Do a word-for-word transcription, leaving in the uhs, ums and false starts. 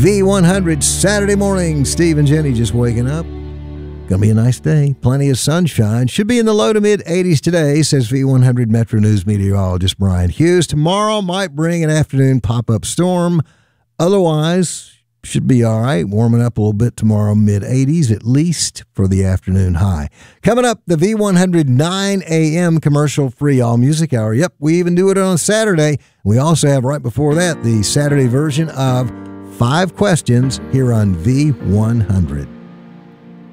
V one hundred Saturday morning. Steve and Jenny just waking up. Gonna be a nice day. Plenty of sunshine. Should be in the low to mid eighties today, says V one hundred Metro News meteorologist Brian Hughes. Tomorrow might bring an afternoon pop-up storm. Otherwise, should be all right. Warming up a little bit tomorrow, mid eighties at least for the afternoon high. Coming up, the V one hundred nine A M commercial-free all-music hour. Yep, we even do it on Saturday. We also have right before that the Saturday version of Five Questions here on V one hundred.